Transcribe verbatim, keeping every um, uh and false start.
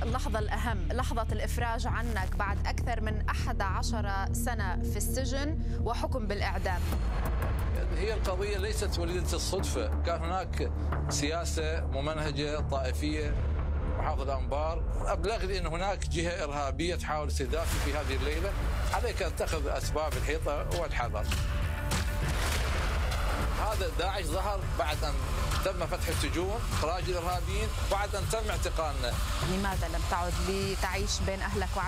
اللحظة الأهم، لحظة الإفراج عنك بعد أكثر من أحد عشر سنة في السجن وحكم بالإعدام. هي القضية ليست وليدة الصدفة، كان هناك سياسة ممنهجة طائفية. محافظ الأنبار أبلغني أن هناك جهة إرهابية تحاول استهدافي في هذه الليلة، عليك أن تأخذ أسباب الحيطة والحذر. هذا داعش ظهر بعد أن تم فتح السجون، إخراج الإرهابيين، بعد أن تم اعتقالنا. لماذا لم تعد لتعيش بين أهلك وعائلتك؟